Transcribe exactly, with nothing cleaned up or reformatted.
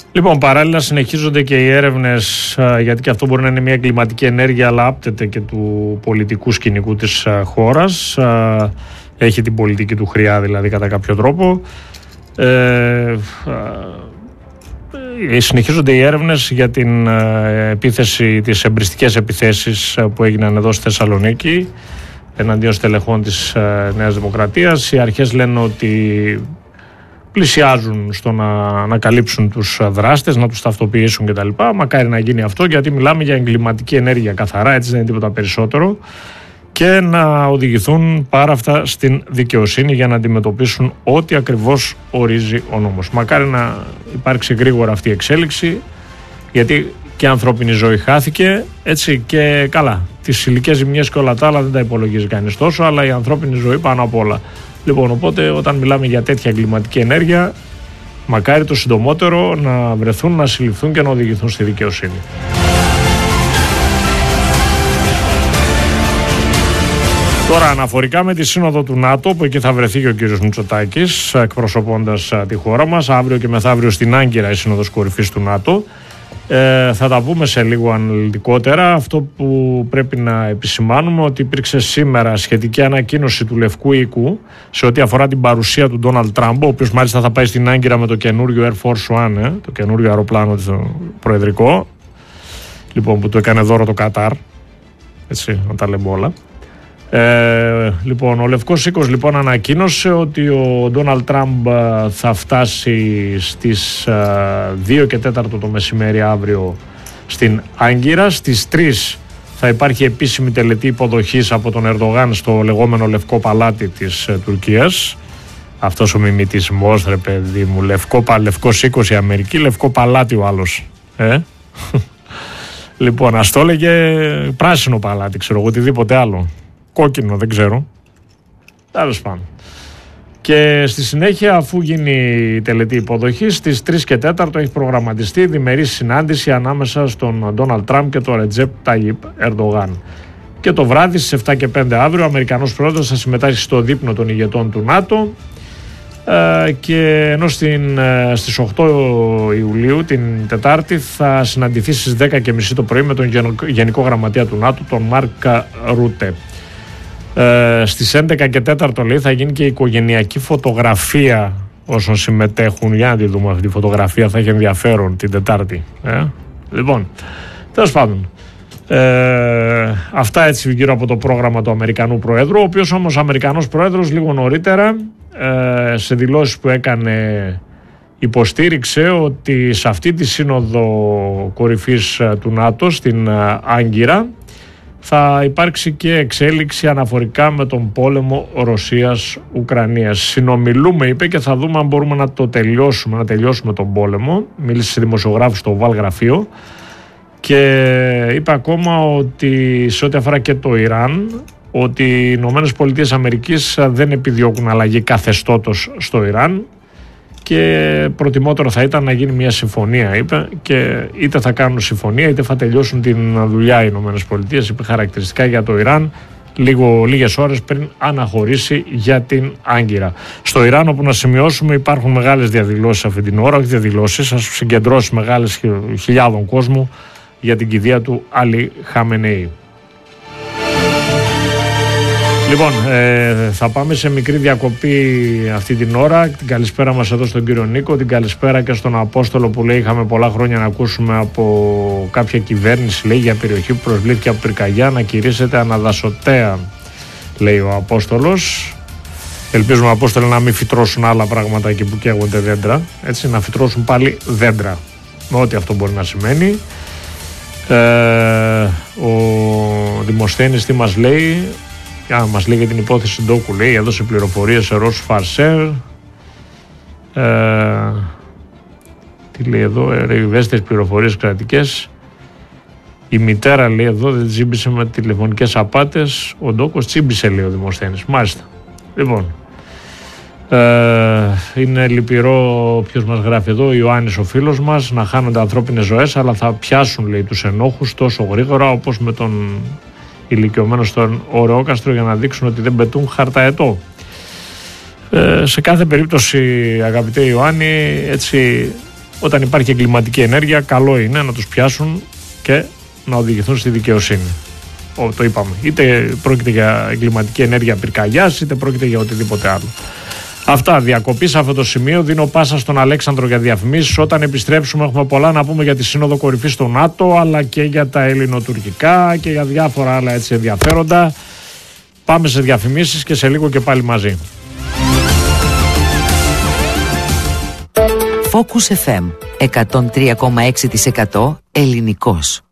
Λοιπόν, παράλληλα συνεχίζονται και οι έρευνες, γιατί και αυτό μπορεί να είναι μια εγκληματική ενέργεια, αλλά άπτεται και του πολιτικού σκηνικού της χώρας. Έχει την πολιτική του χρειά δηλαδή κατά κάποιο τρόπο. Ε, συνεχίζονται οι έρευνες για την επίθεση, τις εμπριστικές επιθέσεις που έγιναν εδώ στη Θεσσαλονίκη εναντίον στελεχών της Νέας Δημοκρατίας. Οι αρχές λένε ότι πλησιάζουν στο να ανακαλύψουν τους δράστες, να τους ταυτοποιήσουν κτλ. Μακάρι να γίνει αυτό, γιατί μιλάμε για εγκληματική ενέργεια καθαρά, έτσι δεν είναι τίποτα περισσότερο, και να οδηγηθούν πάρα αυτά στην δικαιοσύνη για να αντιμετωπίσουν ό,τι ακριβώς ορίζει ο νόμος. Μακάρι να υπάρξει γρήγορα αυτή η εξέλιξη, γιατί και ανθρώπινη ζωή χάθηκε, έτσι, και καλά. Τις υλικές ζημιές και όλα τα άλλα δεν τα υπολογίζει κανείς τόσο, αλλά η ανθρώπινη ζωή πάνω απ' όλα. Λοιπόν, οπότε όταν μιλάμε για τέτοια εγκληματική ενέργεια, μακάρι το συντομότερο να βρεθούν, να συλληφθούν και να οδηγηθούν στη δικαιοσύνη. Τώρα, αναφορικά με τη σύνοδο του ΝΑΤΟ, που εκεί θα βρεθεί και ο κύριος Μητσοτάκης εκπροσωπώντας τη χώρα μας, αύριο και μεθαύριο στην Άγκυρα η σύνοδος κορυφής του ΝΑΤΟ. Ε, θα τα πούμε σε λίγο αναλυτικότερα. Αυτό που πρέπει να επισημάνουμε, ότι υπήρξε σήμερα σχετική ανακοίνωση του Λευκού Οίκου σε ό,τι αφορά την παρουσία του Ντόναλντ Τραμπ, ο οποίος μάλιστα θα πάει στην Άγκυρα με το καινούριο Air Force One, ε, το καινούριο αεροπλάνο το προεδρικό, λοιπόν, που του έκανε δώρο το Κατάρ, έτσι, να τα λέμε όλα. Ε, λοιπόν, ο Λευκός Οίκος λοιπόν ανακοίνωσε ότι ο Ντόναλντ Τραμπ θα φτάσει στις δύο και τέταρτο το μεσημέρι αύριο στην Άγκυρα. Στις τρεις θα υπάρχει επίσημη τελετή υποδοχής από τον Ερντογάν στο λεγόμενο Λευκό Παλάτι της Τουρκίας. Αυτός ο μιμητισμός, ρε παιδί μου, Λευκό, Λευκός Οίκος η Αμερική, Λευκό Παλάτι ο άλλος, ε? Λοιπόν, ας το έλεγε πράσινο παλάτι, ξέρω εγώ, οτιδήποτε άλλο. Κόκκινο, δεν ξέρω. Τέλος πάντων. Και στη συνέχεια, αφού γίνει η τελετή υποδοχή, στις τρεις και τέταρτο έχει προγραμματιστεί διμερή συνάντηση ανάμεσα στον Ντόναλντ Τραμπ και τον Ρετζέπ Ταγιπ Ερντογάν. Και το βράδυ στις επτά και πέντε αύριο, ο Αμερικανός πρόεδρος θα συμμετάσχει στο δείπνο των ηγετών του ΝΑΤΟ. Και ενώ στην, στις οκτώ Ιουλίου, την Τετάρτη, θα συναντηθεί στις δέκα και μισή το πρωί με τον Γενικό Γραμματέα του ΝΑΤΟ, τον Μάρκ Ρούτε. Ε, στις έντεκα και τέταρτο λέει θα γίνει και η οικογενειακή φωτογραφία όσων συμμετέχουν. Για να τη δούμε αυτή τη φωτογραφία, θα έχει ενδιαφέρον την Τετάρτη, ε? Λοιπόν, τέλος πάντων, ε, αυτά έτσι γύρω από το πρόγραμμα του Αμερικανού Προέδρου, ο οποίος όμως ο Αμερικανός Πρόεδρος λίγο νωρίτερα ε, σε δηλώσεις που έκανε υποστήριξε ότι σε αυτή τη σύνοδο κορυφής του ΝΑΤΟ στην Άγκυρα θα υπάρξει και εξέλιξη αναφορικά με τον πόλεμο Ρωσίας-Ουκρανίας. Συνομιλούμε, είπε, και θα δούμε αν μπορούμε να το τελειώσουμε, να τελειώσουμε τον πόλεμο. Μίλησε σε δημοσιογράφους στο Oval Γραφείο και είπε ακόμα ότι σε ό,τι αφορά και το Ιράν, ότι οι Ηνωμένες Πολιτείες Αμερικής δεν επιδιώκουν αλλαγή καθεστώτος στο Ιράν και προτιμότερο θα ήταν να γίνει μια συμφωνία, είπε, και είτε θα κάνουν συμφωνία είτε θα τελειώσουν την δουλειά οι Ηνωμένες Πολιτείες, είπε χαρακτηριστικά για το Ιράν λίγο, λίγες ώρες πριν αναχωρήσει για την Άγκυρα. Στο Ιράν, όπου να σημειώσουμε, υπάρχουν μεγάλες διαδηλώσεις αυτή την ώρα, όχι διαδηλώσεις, ας συγκεντρώσει μεγάλες χιλιάδων κόσμου για την κηδεία του Αλή Χαμενεή. Λοιπόν, ε, θα πάμε σε μικρή διακοπή αυτή την ώρα. Την καλησπέρα μας εδώ στον κύριο Νίκο, την καλησπέρα και στον Απόστολο που λέει είχαμε πολλά χρόνια να ακούσουμε από κάποια κυβέρνηση, λέει, για περιοχή που προσβλήθηκε από πυρκαγιά να κηρύσσεται αναδασωτέα, λέει ο Απόστολος. Ελπίζουμε, Απόστολε, να μην φυτρώσουν άλλα πράγματα εκεί που καίγονται δέντρα, έτσι, να φυτρώσουν πάλι δέντρα, με ό,τι αυτό μπορεί να σημαίνει. Ε, ο Δημοσθένης τι μας λέει? Α, μας λέει για την υπόθεση Ντόκου, λέει, έδωσε πληροφορίες σε Ρώσους Φαρσέρ. Ε, τι λέει εδώ, ευαίσθητες πληροφορίες κρατικές. Η μητέρα, λέει εδώ, δεν τσίμπησε με τηλεφωνικές απάτες. Ο Ντόκος τσίμπησε, λέει ο Δημοσθένης. Μάλιστα. Λοιπόν, ε, είναι λυπηρό, ποιος μας γράφει εδώ, ο Ιωάννης ο φίλος μας, να χάνονται ανθρώπινες ζωές, αλλά θα πιάσουν, λέει, τους ενόχους τόσο γρήγορα όπως με τον ηλικιωμένο στον Ωρεόκαστρο για να δείξουν ότι δεν πετούν χαρταετό. Ε, σε κάθε περίπτωση, αγαπητέ Ιωάννη, έτσι όταν υπάρχει εγκληματική ενέργεια, καλό είναι να τους πιάσουν και να οδηγηθούν στη δικαιοσύνη. Ο, το είπαμε. Είτε πρόκειται για εγκληματική ενέργεια πυρκαγιάς, είτε πρόκειται για οτιδήποτε άλλο. Αυτά, διακοπή σε αυτό το σημείο. Δίνω πάσα στον Αλέξανδρο για διαφημίσεις. Όταν επιστρέψουμε, έχουμε πολλά να πούμε για τη Σύνοδο Κορυφής του ΝΑΤΟ, αλλά και για τα ελληνοτουρκικά και για διάφορα άλλα έτσι ενδιαφέροντα. Πάμε σε διαφημίσεις και σε λίγο και πάλι μαζί. Focus εφ εμ εκατόν τρία κόμμα έξι τοις εκατό ελληνικός.